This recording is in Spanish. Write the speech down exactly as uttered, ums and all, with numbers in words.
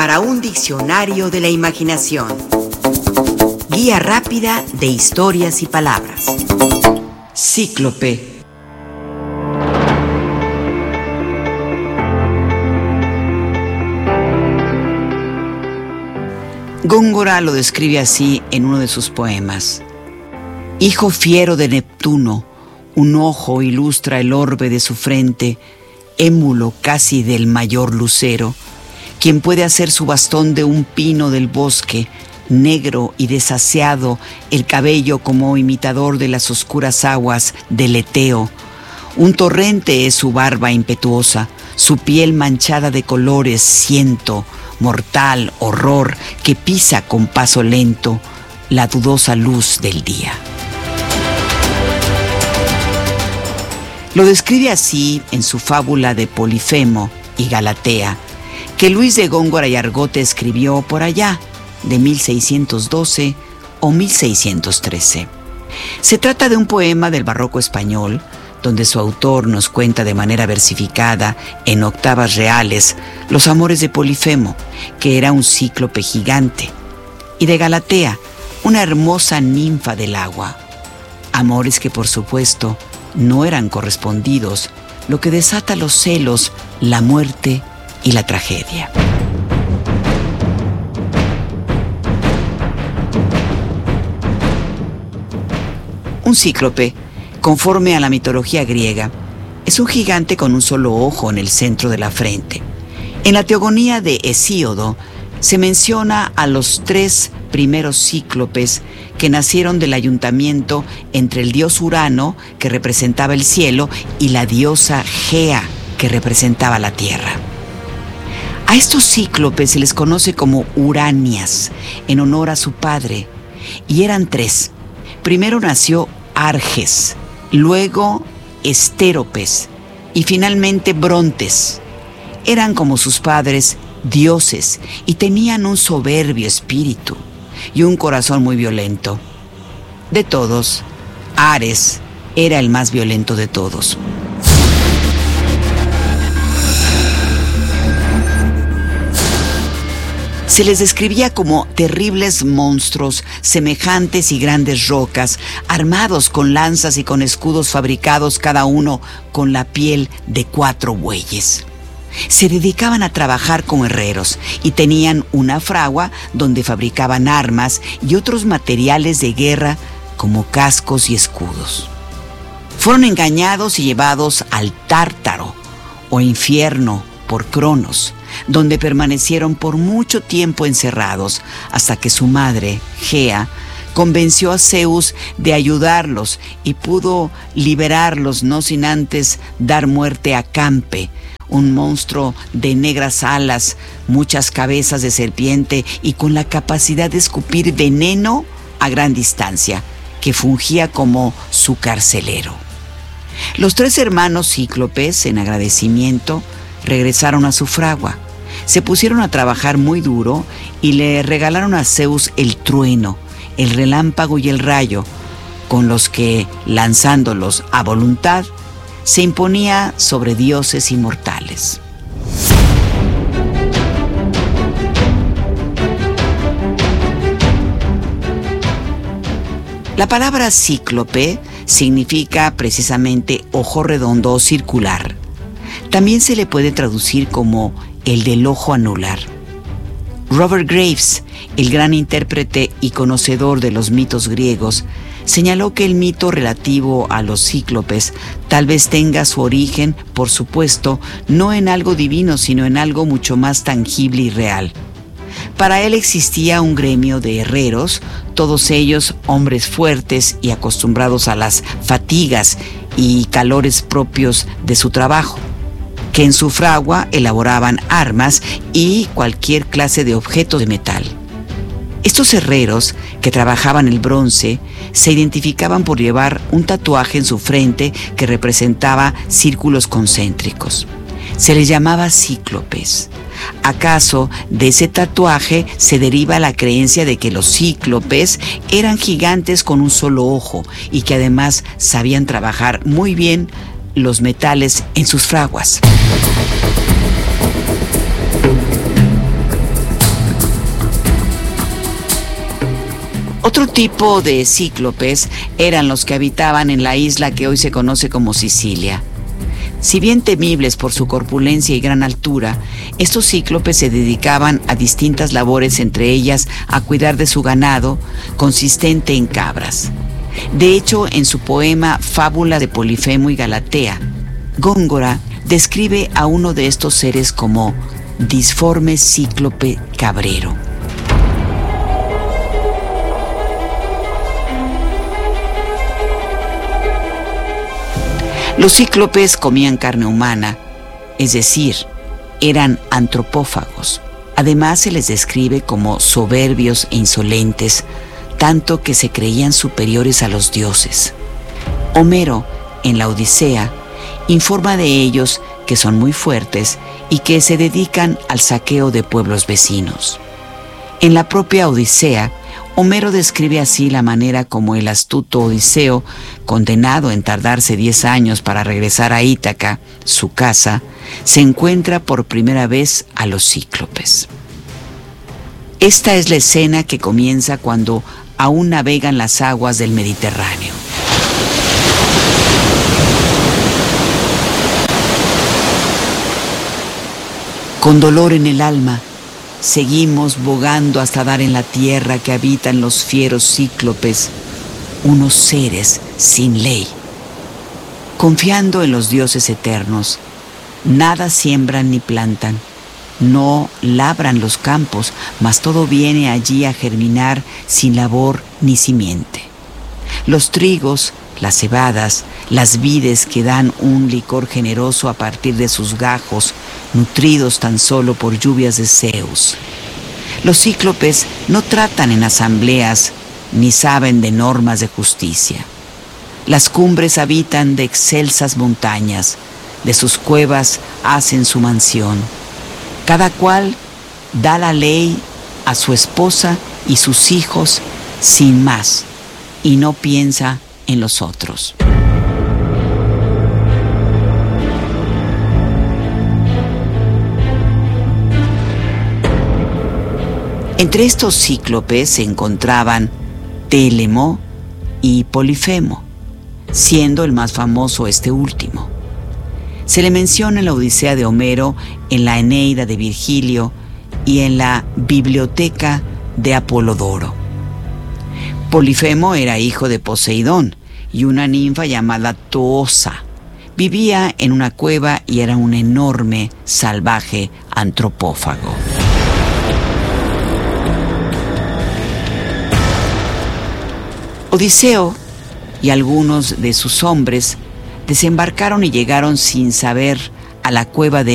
para un diccionario de la imaginación. Guía rápida de historias y palabras. Cíclope. Góngora lo describe así en uno de sus poemas. Hijo fiero de Neptuno, un ojo ilustra el orbe de su frente, émulo casi del mayor lucero, quien puede hacer su bastón de un pino del bosque, negro y desaseado, el cabello como imitador de las oscuras aguas del Eteo. Un torrente es su barba impetuosa, su piel manchada de colores, ciento, mortal horror que pisa con paso lento la dudosa luz del día. Lo describe así en su fábula de Polifemo y Galatea, que Luis de Góngora y Argote escribió por allá de mil seiscientos doce o mil seiscientos trece. Se trata de un poema del barroco español, donde su autor nos cuenta de manera versificada, en octavas reales, los amores de Polifemo, que era un cíclope gigante, y de Galatea, una hermosa ninfa del agua. Amores que, por supuesto, no eran correspondidos, lo que desata los celos, la muerte y la tragedia. Un cíclope, conforme a la mitología griega, es un gigante con un solo ojo en el centro de la frente. En la Teogonía de Hesíodo se menciona a los tres primeros cíclopes que nacieron del ayuntamiento entre el dios Urano, que representaba el cielo, y la diosa Gea, que representaba la tierra. A estos cíclopes se les conoce como Uranias, en honor a su padre, y eran tres. Primero nació Arges, luego Estéropes y finalmente Brontes. Eran como sus padres dioses y tenían un soberbio espíritu y un corazón muy violento. De todos, Ares era el más violento de todos. Se les describía como terribles monstruos, semejantes y grandes rocas, armados con lanzas y con escudos fabricados cada uno con la piel de cuatro bueyes. Se dedicaban a trabajar como herreros y tenían una fragua donde fabricaban armas y otros materiales de guerra como cascos y escudos. Fueron engañados y llevados al Tártaro o infierno por Cronos, donde permanecieron por mucho tiempo encerrados hasta que su madre, Gea, convenció a Zeus de ayudarlos y pudo liberarlos, no sin antes dar muerte a Campe, un monstruo de negras alas, muchas cabezas de serpiente y con la capacidad de escupir veneno a gran distancia, que fungía como su carcelero. Los tres hermanos cíclopes, en agradecimiento, regresaron a su fragua. Se pusieron a trabajar muy duro y le regalaron a Zeus el trueno, el relámpago y el rayo, con los que, lanzándolos a voluntad, se imponía sobre dioses inmortales. La palabra cíclope significa precisamente ojo redondo o circular. También se le puede traducir como el del ojo anular. Robert Graves, el gran intérprete y conocedor de los mitos griegos, señaló que el mito relativo a los cíclopes tal vez tenga su origen, por supuesto, no en algo divino, sino en algo mucho más tangible y real. Para él existía un gremio de herreros, todos ellos hombres fuertes y acostumbrados a las fatigas y calores propios de su trabajo, que en su fragua elaboraban armas y cualquier clase de objeto de metal. Estos herreros, que trabajaban el bronce, se identificaban por llevar un tatuaje en su frente que representaba círculos concéntricos. Se les llamaba cíclopes. ¿Acaso de ese tatuaje se deriva la creencia de que los cíclopes eran gigantes con un solo ojo y que además sabían trabajar muy bien los metales en sus fraguas? Otro tipo de cíclopes eran los que habitaban en la isla que hoy se conoce como Sicilia. Si bien temibles por su corpulencia y gran altura, estos cíclopes se dedicaban a distintas labores, entre ellas a cuidar de su ganado, consistente en cabras. De hecho, en su poema Fábula de Polifemo y Galatea, Góngora describe a uno de estos seres como disforme cíclope cabrero. Los cíclopes comían carne humana, es decir, eran antropófagos. Además, se les describe como soberbios e insolentes, tanto que se creían superiores a los dioses. Homero, en la Odisea, informa de ellos que son muy fuertes y que se dedican al saqueo de pueblos vecinos. En la propia Odisea, Homero describe así la manera como el astuto Odiseo, condenado en tardarse diez años para regresar a Ítaca, su casa, se encuentra por primera vez a los cíclopes. Esta es la escena que comienza cuando aún navegan las aguas del Mediterráneo. Con dolor en el alma, seguimos bogando hasta dar en la tierra que habitan los fieros cíclopes, unos seres sin ley. Confiando en los dioses eternos, nada siembran ni plantan, no labran los campos, mas todo viene allí a germinar sin labor ni simiente. Los trigos, las cebadas, las vides que dan un licor generoso a partir de sus gajos, nutridos tan solo por lluvias de Zeus. Los cíclopes no tratan en asambleas ni saben de normas de justicia. Las cumbres habitan de excelsas montañas, de sus cuevas hacen su mansión. Cada cual da la ley a su esposa y sus hijos sin más, y no piensa en los otros. Entre estos cíclopes se encontraban Télemo y Polifemo, siendo el más famoso este último. Se le menciona en la Odisea de Homero, en la Eneida de Virgilio y en la Biblioteca de Apolodoro. Polifemo era hijo de Poseidón y una ninfa llamada Toosa. Vivía en una cueva y era un enorme, salvaje antropófago. Odiseo y algunos de sus hombres desembarcaron y llegaron sin saber a la cueva de